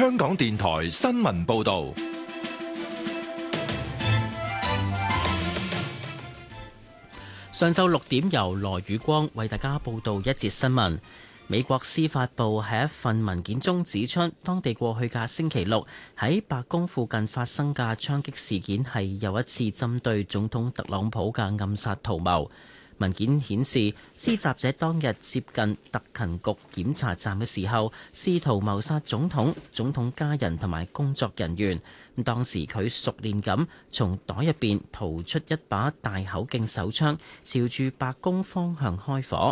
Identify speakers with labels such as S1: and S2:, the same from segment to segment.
S1: 香港電台新聞報道。
S2: 上晝6點，由羅宇光為大家報道一節新聞。美國司法部喺一份文件中指出，當地過去嘅星期六喺白宮附近發生嘅槍擊事件係又一次針對總統特朗普嘅暗殺圖謀。文件顯示，施襲者當日接近特勤局檢查站嘅時候，試圖謀殺總統、總統家人同埋工作人員。當時佢熟練咁從袋入邊掏出一把大口徑手槍，朝住白宮方向開火。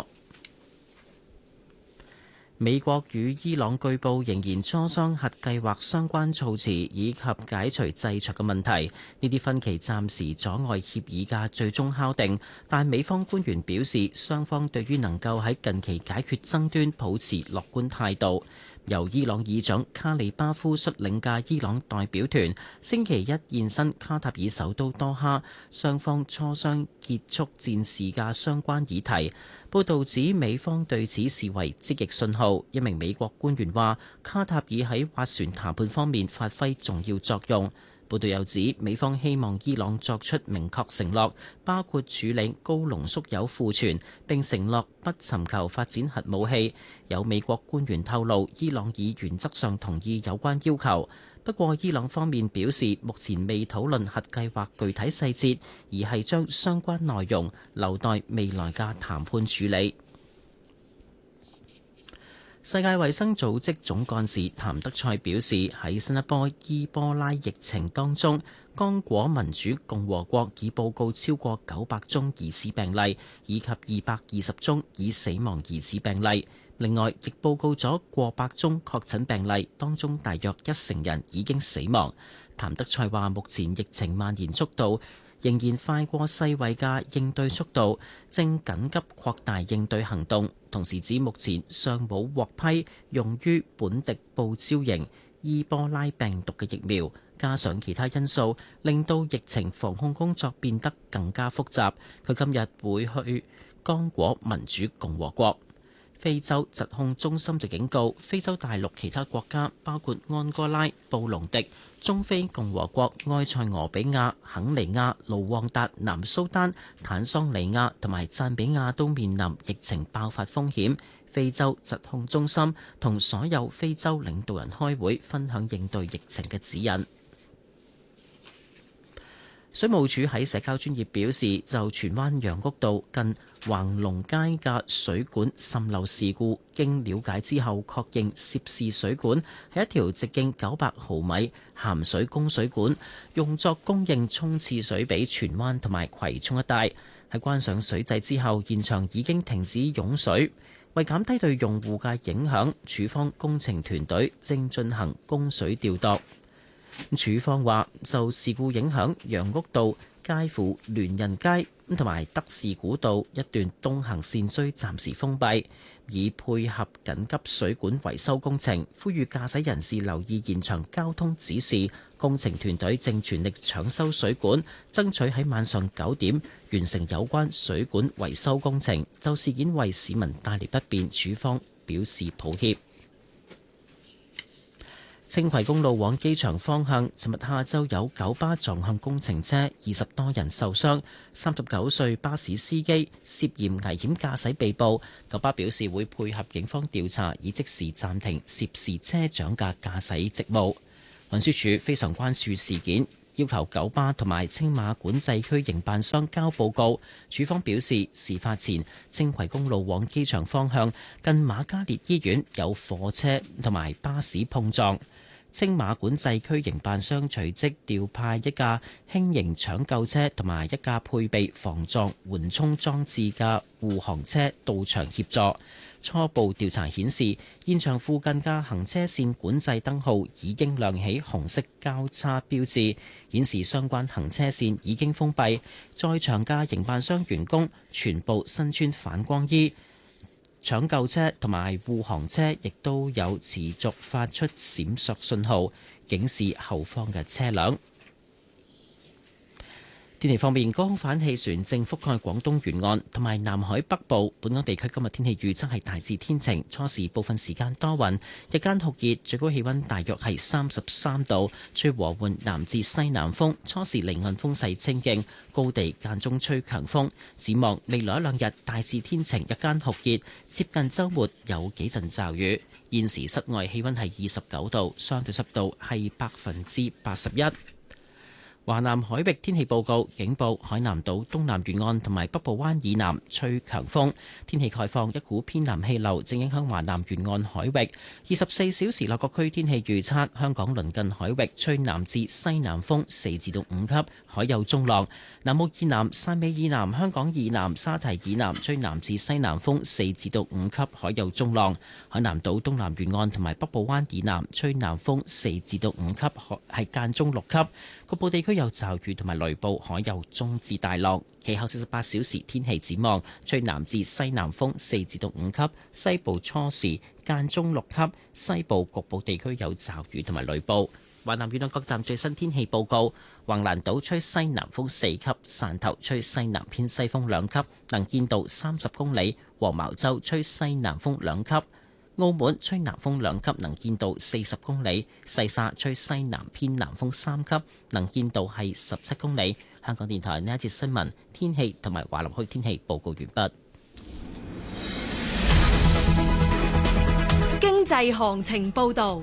S2: 美國與伊朗據報仍然磋商核計劃相關措辭以及解除制裁嘅問題，呢啲分歧暫時阻礙協議嘅最終敲定，但美方官員表示，雙方對於能夠喺近期解決爭端保持樂觀態度。由伊朗議長卡里巴夫率領嘅伊朗代表團星期一現身卡塔爾首都多哈，雙方磋商結束戰事嘅相關議題。報道指美方對此視為積極信號。一名美國官員話，卡塔爾喺斡旋談判方面發揮重要作用。報道又指，美方希望伊朗作出明確承諾，包括處理高濃縮鈾庫存，並承諾不尋求發展核武器。有美國官員透露，伊朗已原則上同意有關要求。不過，伊朗方面表示，目前未討論核計劃具體細節，而係將相關內容留待未來嘅談判處理。世界衛生組織總幹事譚德塞表示，喺新一波伊波拉疫情當中，剛果民主共和國已報告超過900宗疑似病例，以及220宗已死亡疑似病例。另外，亦報告咗過百宗確診病例，當中大約10%人已經死亡。譚德塞話，目前疫情蔓延速度仍然快過世衛嘅應對速度，正緊急擴大應對行動。同時指目前尚冇獲批用於本地報招型伊波拉病毒嘅疫苗，加上其他因素，令到疫情防控工作變得更加複雜。佢今日會去剛果民主共和國。非洲疾控中心就警告，非洲大陸其他國家包括安哥拉、布隆迪、中非共和國、埃塞俄比亞、肯尼亞、盧旺達、南蘇丹、坦桑尼亞同埋贊比亞都面臨疫情爆發風險。非洲疾控中心同所有非洲領導人開會，分享應對疫情嘅指引。水務署喺社交專頁表示，就荃灣楊谷道近橫龍街嘅水管滲漏事故，經了解之後確認涉事水管係一條直徑900毫米鹹水供水管，用作供應沖廁水俾荃灣同埋葵涌一帶。喺關上水掣之後，現場已經停止湧水。為減低對用戶嘅影響，署方工程團隊正進行供水調度。署方話，受事故影響，楊屋道介乎聯仁街同埋德士古道一段東行線需暫時封閉，以配合緊急水管維修工程。呼籲駕駛人士留意現場交通指示。工程團隊正全力搶修水管，爭取喺晚上9點完成有關水管維修工程。就事件為市民帶嚟不便，署方表示抱歉。青葵公路往機場方向，尋日下晝有九巴撞向工程車，20多人受傷。39歲巴士司機涉嫌危險駕駛被捕。九巴表示會配合警方調查，以即時暫停涉事車長嘅駕駛職務。運輸署非常關注事件，要求九巴同埋青馬管制區營辦商交報告。署方表示，事發前青葵公路往機場方向近瑪嘉烈醫院有貨車同埋巴士碰撞。青馬管制區營辦商隨即調派一架輕型搶救車同埋一架配備防撞緩衝裝置嘅護航車到場協助。初步調查顯示，現場附近嘅行車線管制燈號已經亮起紅色交叉標誌，顯示相關行車線已經封閉。在場嘅營辦商員工全部身穿反光衣。搶救車同埋護航車亦都有持續發出閃爍信號，警示後方嘅車輛。 天氣方面，高空反氣旋正覆蓋廣東沿岸同埋南海北部。本港地區今日天氣預測係大致天晴，初時部分時間多雲，日間酷熱，最高氣溫大約係33度，吹和緩南至西南風，初時離岸風勢清勁，高地間中吹強風。展望未來一兩日大致天晴，日間酷熱，接近週末有幾陣驟雨。現時室外氣溫係29度，相對濕度係81%。華南海域天氣報告警報：海南島東南沿岸同埋北部灣以南吹強風，天氣概況，一股偏南氣流正影響華南沿岸海域。24小時內各區天氣預測：香港鄰近海域吹南至西南風4至5級，海有中浪。南澳以南、汕尾以南、香港以南、沙堤以南吹南至西南風4至5級，海有中浪。海南島東南沿岸同埋北部灣以南吹南風4至5級，係間中6級。局部地區有驟雨同埋雷暴，海有中至大浪。其後48小時天氣展望，吹南至西南風4至5級，西部初時間中6級，西部局部地區有驟雨同埋雷暴。華南沿岸各站最新天氣報告：橫瀾島吹西南風4級，汕頭吹西南偏西風2級，能見度30公里；黃茅洲吹西南風2級。澳門吹南風2級，能見度40公里；細沙吹西南偏南風3級，能見度係17公里。香港電台呢一節新聞、天氣同埋華南區天氣報告完畢。
S3: 經濟行情報導。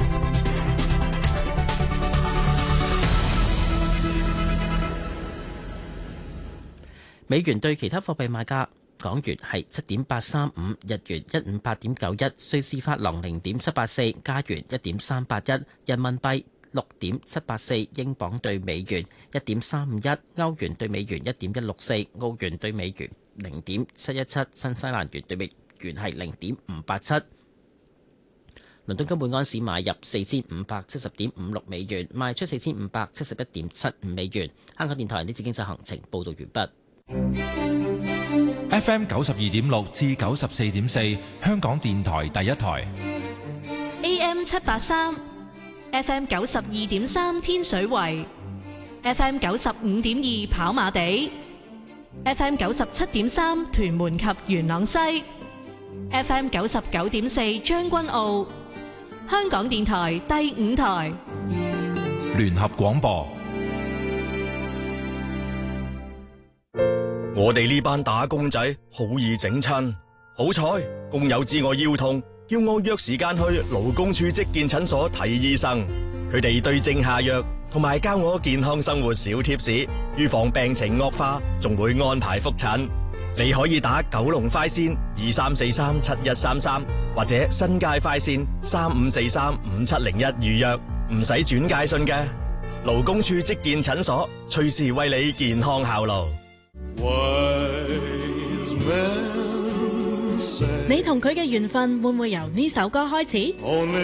S2: 美元對其他貨幣賣價。港元係7.835，日元158.91，瑞士法郎0.784，加元1.381，人民幣6.784，英鎊對美元1.351，歐元對美元1.164，澳元對美元0.717，新西蘭元對美元係0.587。倫敦金每安士買入4570.56美元，賣出4571.75美元。香港電台呢節經濟行情報道完畢。
S1: FM 92.6至94.4，香港電台第一台。
S3: AM 783 ，FM 92.3天水圍，FM 95.2跑馬地，FM 97.3屯門及元朗西，FM 99.4將軍澳。香港電台第五台
S1: 聯合廣播。
S4: 我哋呢班打工仔好易整親，好彩工友知我腰痛，叫我約時間去勞工處職健診所睇醫生。佢哋對症下藥，同埋教我健康生活小貼士，預防病情惡化，仲會安排覆診。你可以打九龍快線23437133，或者新界快線35435701預約，唔使轉介信嘅。勞工處職健診所，隨時為你健康效勞。
S5: 你同佢嘅緣分會唔會由呢首歌開始？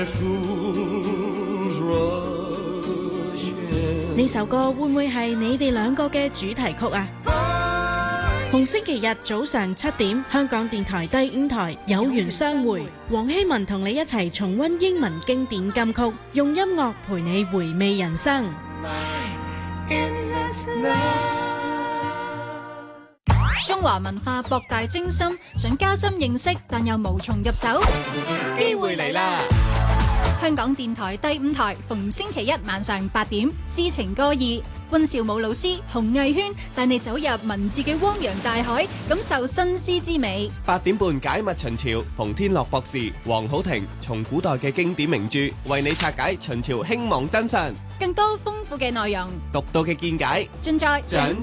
S5: 呢首歌會唔會係你哋兩個嘅主題曲啊？逢星期日早上7點，香港電台第五台有緣相會，黃希文同你一齊重溫英文經典金曲，用音樂陪你回味人生。
S6: 中華文化博大精深，想加深認識，但又無從入手。機會嚟啦！香港電台第五台逢星期一晚上8點，詩情歌意，溫兆武老師、洪藝軒帶你走入文字嘅汪洋大海，感受新詩之美。
S7: 8點半解密秦朝，馮天樂博士、黃好庭從古代嘅經典名著，為你拆解秦朝興亡真相。
S6: 更多豐富嘅內容，
S7: 獨到嘅見解，
S6: 盡在